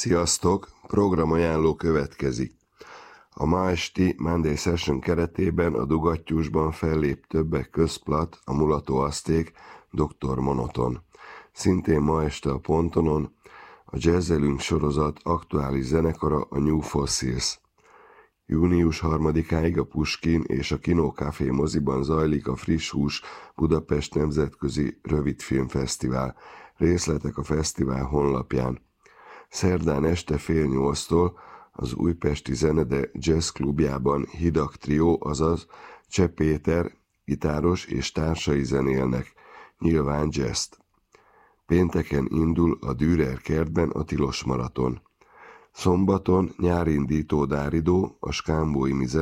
Sziasztok! Programajánló következik. A ma esti Monday Session keretében a Dugattyúsban fellép többek közt Platt, a mulató azték, Dr. Monoton. Szintén ma este a Pontonon a Jazzelünk sorozat aktuális zenekara, a New Fossils. Június 3-áig a Puskin és a Kino Café moziban zajlik a Friss Hús Budapest Nemzetközi Rövidfilmfesztivál. Részletek a fesztivál honlapján. Szerdán este 7:30-tól az újpesti Zenede Jazz Klubjában Hidak Trio, azaz Cseh Péter, gitáros és társai zenélnek, nyilván jazzt. Pénteken indul a Dürer kertben a Tilos maraton. Szombaton nyárindító Dáridó, a Skámboimi